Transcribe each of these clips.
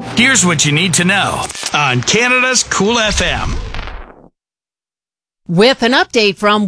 Here's what you need to know on Canada's Cool FM. With an update from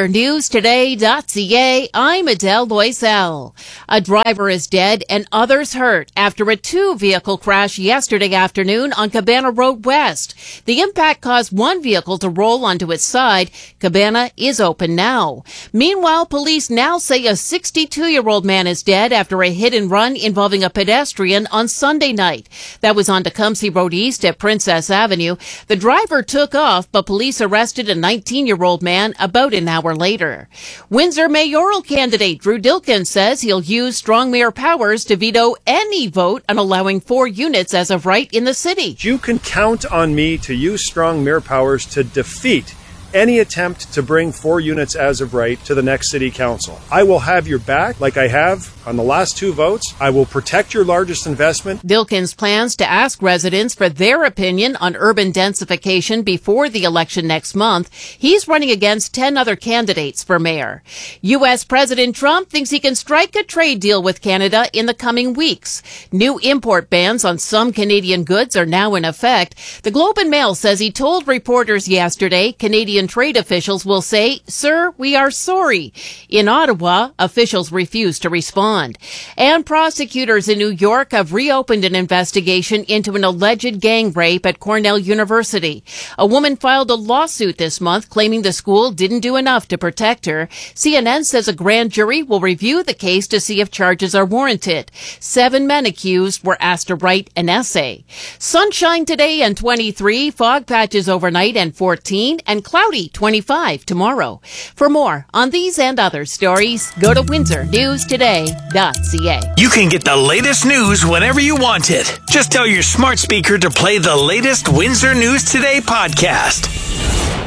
WindsorNewsToday.ca, I'm Adele Loisel. A driver is dead and others hurt after a two-vehicle crash yesterday afternoon on Cabana Road West. The impact caused one vehicle to roll onto its side. Cabana is open now. Meanwhile, police now say a 62-year-old man is dead after a hit-and-run involving a pedestrian on Sunday night. That was on Tecumseh Road East at Princess Avenue. The driver took off, but police arrested a 19-year-old man about an hour later. Windsor mayoral candidate Drew Dilkens says he'll use strong mayor powers to veto any vote on allowing 4 units as of right in the city. You can count on me to use strong mayor powers to defeat any attempt to bring 4 units as of right to the next city council. I will have your back like I have on the last 2 votes. I will protect your largest investment. Dilkens plans to ask residents for their opinion on urban densification before the election next month. He's running against 10 other candidates for mayor. U.S. President Trump thinks he can strike a trade deal with Canada in the coming weeks. New import bans on some Canadian goods are now in effect. The Globe and Mail says he told reporters yesterday Canadian trade officials will say, "Sir, we are sorry." In Ottawa, officials refuse to respond. And prosecutors in New York have reopened an investigation into an alleged gang rape at Cornell University. A woman filed a lawsuit this month claiming the school didn't do enough to protect her. CNN says a grand jury will review the case to see if charges are warranted. 7 men accused were asked to write an essay. Sunshine today and 23, fog patches overnight and 14, and cloudy 25 tomorrow. For more on these and other stories, go to WindsorNewsToday.ca. You can get the latest news whenever you want it. Just tell your smart speaker to play the latest Windsor News Today podcast.